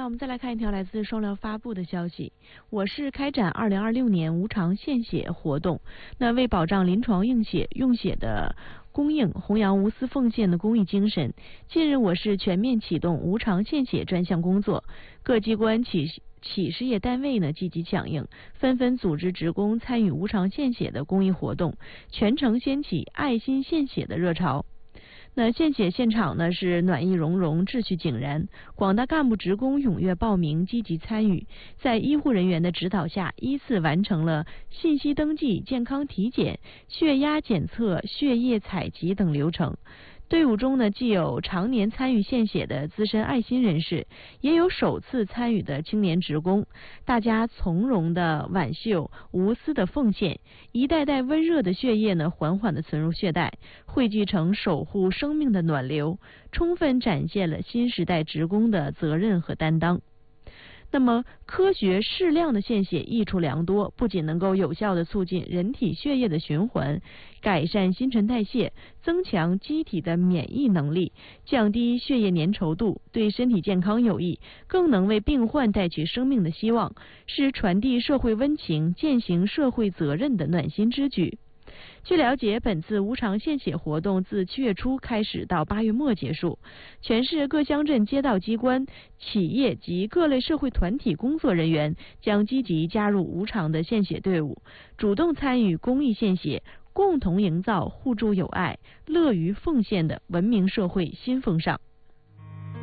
我们再来看一条来自双疗发布的消息。我市开展2026年无偿献血活动，那为保障临床用血的供应，弘扬无私奉献的公益精神，近日我市全面启动无偿献血专项工作，各机关企事业单位呢积极响应，纷纷组织职工参与无偿献血的公益活动，全城掀起爱心献血的热潮。那献血现场呢是暖意融融，秩序井然，广大干部职工踊跃报名，积极参与，在医护人员的指导下，依次完成了信息登记、健康体检、血压检测、血液采集等流程。队伍中呢，既有常年参与献血的资深爱心人士，也有首次参与的青年职工，大家从容的挽袖，无私的奉献，一袋袋温热的血液呢，缓缓的存入血袋，汇聚成守护生命的暖流，充分展现了新时代职工的责任和担当。那么，科学适量的献血益处良多，不仅能够有效地促进人体血液的循环，改善新陈代谢，增强机体的免疫能力，降低血液粘稠度，对身体健康有益，更能为病患带去生命的希望，是传递社会温情、践行社会责任的暖心之举。据了解，本次无偿献血活动自7月初开始到8月末结束，全市各乡镇街道机关、企业及各类社会团体工作人员将积极加入无偿的献血队伍，主动参与公益献血，共同营造互助友爱、乐于奉献的文明社会新风尚。